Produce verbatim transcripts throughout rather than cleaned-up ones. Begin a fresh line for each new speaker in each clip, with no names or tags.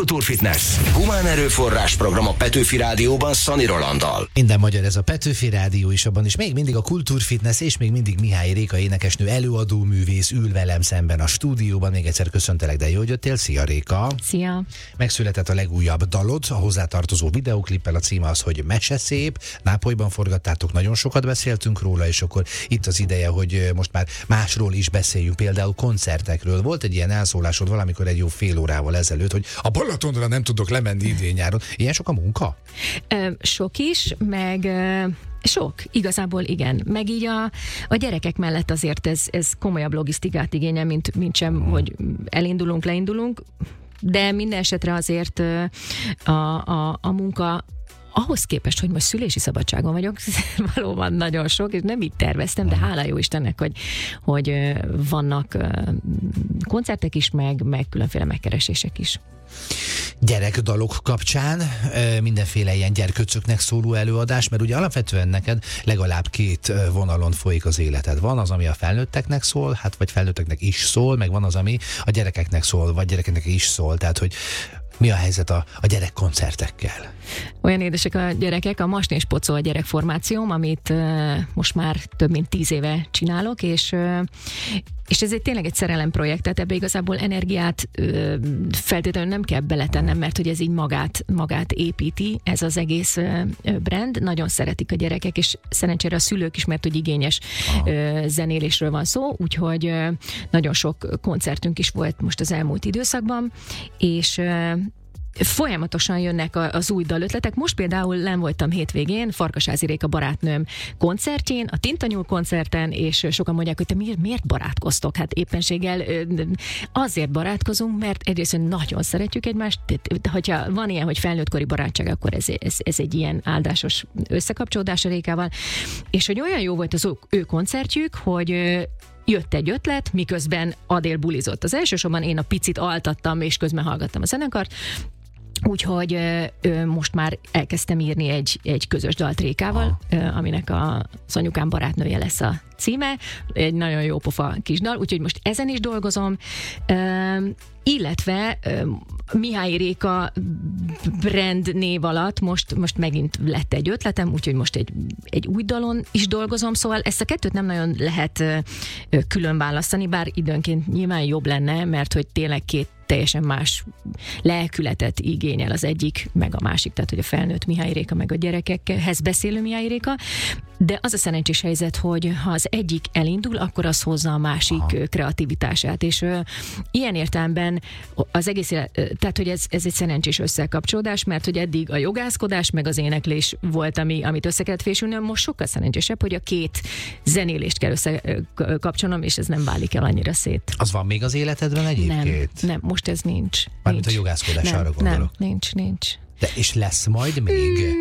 Kultúrfitness. Humán erőforrás program a Petőfi Rádióban Szani Rolanddal.
Minden magyar, ez a Petőfi Rádió is, abban is még mindig a Kultúrfitness, és még mindig Mihály Réka énekesnő, előadó művész ül velem szemben a stúdióban. Még egyszer köszöntelek, de jó, hogy jöttél. Szia, Réka!
Szia!
Megszületett a legújabb dalod, a hozzátartozó videóklippel, a címe az, hogy Mese szép. Nápolyban forgattátok, nagyon sokat beszéltünk róla, és akkor itt az ideje, hogy most már másról is beszéljünk, például koncertekről. Volt egy ilyen elszólásod valamikor egy jó fél órával ezelőtt, hogy a Balatonra nem tudok lemenni idén nyáron. Ilyen sok a munka?
Ö, sok is, meg ö, sok, igazából igen. Meg így a, a gyerekek mellett azért ez, ez komolyabb logisztikát igényel, mint, mint sem, hmm. hogy elindulunk, leindulunk, de minden esetre azért ö, a, a, a munka ahhoz képest, hogy most szülési szabadságon vagyok, valóban nagyon sok, és nem így terveztem, de hála jó Istennek, hogy, hogy vannak koncertek is, meg, meg különféle megkeresések is.
Gyerekdalok kapcsán mindenféle ilyen gyerköcöknek szóló előadás, mert ugye alapvetően neked legalább két vonalon folyik az életed. Van az, ami a felnőtteknek szól, hát vagy felnőtteknek is szól, meg van az, ami a gyerekeknek szól, vagy gyerekeknek is szól. Tehát, hogy mi a helyzet a, a gyerekkoncertekkel?
Olyan édesek a gyerekek, a Masni és Pocó a gyerekformációm, amit uh, most már több mint tíz éve csinálok, és, uh, és ez egy tényleg egy szerelemprojekt, tehát ebbe igazából energiát uh, feltétlenül nem kell beletennem, mert hogy ez így magát, magát építi, ez az egész uh, brand. Nagyon szeretik a gyerekek, és szerencsére a szülők is, mert hogy igényes uh, zenélésről van szó, úgyhogy uh, nagyon sok koncertünk is volt most az elmúlt időszakban, és uh, folyamatosan jönnek az új dalötletek. Most például nem voltam hétvégén Farkasázi Réka barátnőm koncertjén, a Tintanyúl koncerten, és sokan mondják, hogy te miért, miért barátkoztok? Hát éppenséggel azért barátkozunk, mert egyrészt nagyon szeretjük egymást, hogyha van ilyen, hogy felnőttkori barátság, akkor ez, ez, ez egy ilyen áldásos összekapcsolódás a Rékával, és hogy olyan jó volt az ő koncertjük, hogy jött egy ötlet, miközben Adél bulizott. Az elsősorban én a picit altattam, és közben hallgattam a zenekart, úgyhogy ö, most már elkezdtem írni egy, egy közös dalt Rékával, ö, aminek a, az anyukám barátnője lesz a címe. Egy nagyon jó pofa kis dal, úgyhogy most ezen is dolgozom. Ö, illetve ö, Mihály Réka brand név alatt most, most megint lett egy ötletem, úgyhogy most egy, egy új dalon is dolgozom, szóval ezt a kettőt nem nagyon lehet ö, külön választani, bár időnként nyilván jobb lenne, mert hogy tényleg két teljesen más lelkületet igényel az egyik, meg a másik, tehát hogy a felnőtt Mihály Réka, meg a gyerekekhez beszélő Mihály Réka, de az a szerencsés helyzet, hogy ha az egyik elindul, akkor az hozza a másik Aha. kreativitását, és ö, ilyen értelemben az egész, tehát hogy ez, ez egy szerencsés összekapcsolódás, mert hogy eddig a jogászkodás, meg az éneklés volt, ami, amit össze kellett fésülnöm, most sokkal szerencsésebb, hogy a két zenélést kell összekapcsolnom, és ez nem válik el annyira szét.
Az van még az életedben egyébként?
Nem, nem, most ez nincs.
Mármint a
nincs.
jogászkodás,
nem,
arra gondolok.
Nem, nincs, nincs.
De és lesz majd még?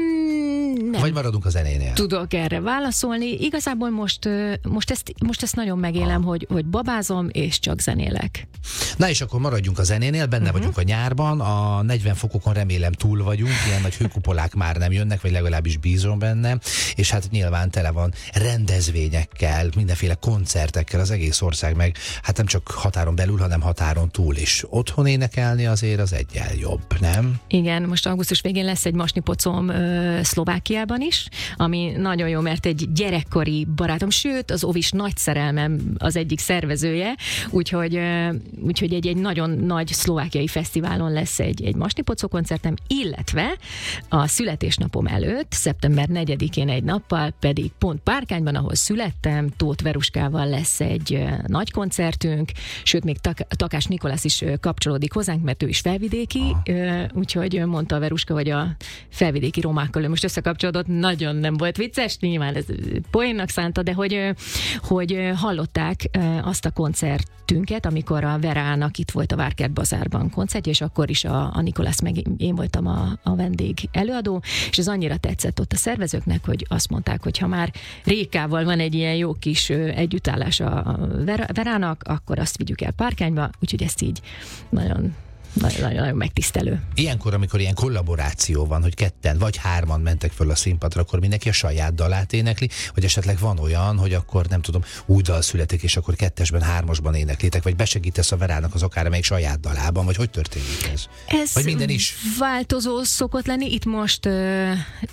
Nem.
Vagy maradunk a zenénél?
Tudok erre válaszolni. Igazából most, most, ezt, most ezt nagyon megélem, ah. hogy, hogy babázom, és csak zenélek.
Na és akkor maradjunk a zenénél, benne uh-huh. vagyunk a nyárban, a negyven fokokon remélem túl vagyunk, ilyen nagy hőkupolák már nem jönnek, vagy legalábbis bízom benne, és hát nyilván tele van rendezvényekkel, mindenféle koncertekkel az egész ország, meg hát nem csak határon belül, hanem határon túl is. Otthon énekelni azért az eggyel jobb, nem? Igen,
most augusztus végén lesz egy Masni Pocóm ö, Szlovákiában is, ami nagyon jó, mert egy gyerekkori barátom, sőt, az Ovis nagy szerelmem az egyik szervezője, úgyhogy, ö, úgyhogy egy, egy nagyon nagy szlovákiai fesztiválon lesz egy, egy Masni Pocó koncertem, illetve a születésnapom előtt, szeptember negyedikén egy nappal pedig pont Párkányban, ahol születtem, Tóth Veruskával lesz egy ö, nagy koncertünk, sőt, még Tak- Takás Nikolász is ö, kapcsolódik hozzánk, mert ő is felvidéki, ö, úgyhogy mondta a Veruska, hogy a felvidéki romákkal ő most összekapcsolódott, nagyon nem volt vicces, nyilván ez poénnak szánta, de hogy, hogy hallották azt a koncertünket, amikor a Verának itt volt a Várkert Bazárban koncertje, és akkor is a, a Nikolász meg én voltam a, a vendég előadó, és ez annyira tetszett ott a szervezőknek, hogy azt mondták, hogy ha már Rékával van egy ilyen jó kis együttállás a Verának, akkor azt vigyük el Párkányba, úgyhogy ezt így nagyon nagyon-nagyon megtisztelő.
Ilyenkor, amikor ilyen kollaboráció van, hogy ketten vagy hárman mentek föl a színpadra, akkor mindenki a saját dalát énekli, vagy esetleg van olyan, hogy akkor nem tudom, új dal születik, és akkor kettesben, hármasban éneklitek, vagy besegítesz a Verának az akár amelyik saját dalában, vagy hogy történik ez?
Ez
vagy minden is?
Változó szokott lenni. Itt most ö,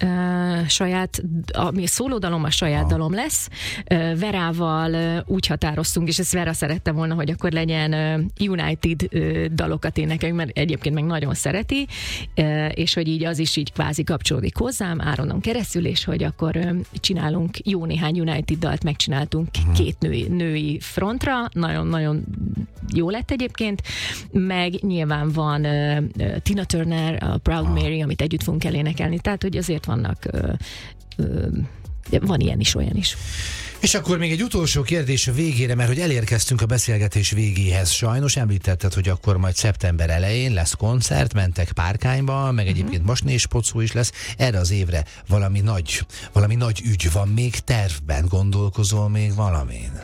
ö, saját, ami szólódalom, a saját ha. dalom lesz. Ö, Verával ö, úgy határoztunk, és ezt Vera szerette volna, hogy akkor legyen ö, United ö, dalokat énekeljünk, mert egyébként meg nagyon szereti, ö, és hogy így az is így kvázi kapcsolódik hozzám, Áronon keresztül, és hogy akkor ö, csinálunk jó néhány United dalt, megcsináltunk uh-huh. két női, női frontra, nagyon-nagyon jó lett egyébként, meg nyilván van uh, uh, Tina Turner, a Proud ah. Mary, amit együtt fogunk elénekelni, tehát hogy azért vannak uh, uh, van ilyen is, olyan is.
És akkor még egy utolsó kérdés a végére, mert hogy elérkeztünk a beszélgetés végéhez. Sajnos említetted, hogy akkor majd szeptember elején lesz koncert, mentek Párkányba, meg egyébként uh-huh. Masnés Pocó is lesz. Erre az évre valami nagy, valami nagy ügy van még tervben, gondolkozol még valamin?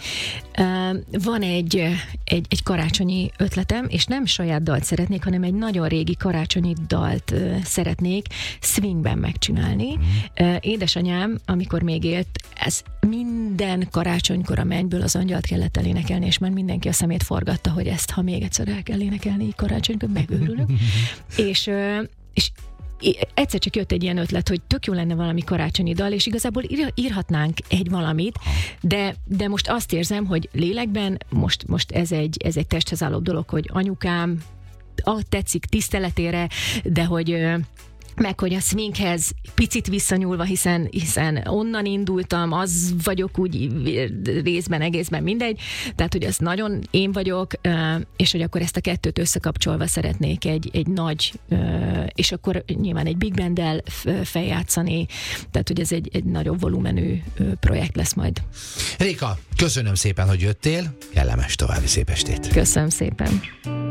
Uh, van egy, egy, egy karácsonyi ötletem, és nem saját dalt szeretnék, hanem egy nagyon régi karácsonyi dalt uh, szeretnék swingben megcsinálni. Uh-huh. Uh, édesanyám, amikor még élt, ez minden karácsonykor a mennyből az angyalt kellett elénekelni, és már mindenki a szemét forgatta, hogy ezt, ha még egyszer el kell énekelni karácsonykor, megőrülök. és, és egyszer csak jött egy ilyen ötlet, hogy tök jó lenne valami karácsonyi dal, és igazából ír, írhatnánk egy valamit, de, de most azt érzem, hogy lélekben most, most ez egy, ez egy testhez álló dolog, hogy anyukám ah, tetszik tiszteletére, de hogy meg hogy a swinghez picit visszanyúlva, hiszen, hiszen onnan indultam, az vagyok úgy részben, egészben mindegy, tehát hogy az nagyon én vagyok, és hogy akkor ezt a kettőt összekapcsolva szeretnék egy, egy nagy, és akkor nyilván egy big banddel feljátszani, tehát hogy ez egy, egy nagyobb volumenű projekt lesz majd.
Réka, köszönöm szépen, hogy jöttél, kellemes további szép estét!
Köszönöm szépen!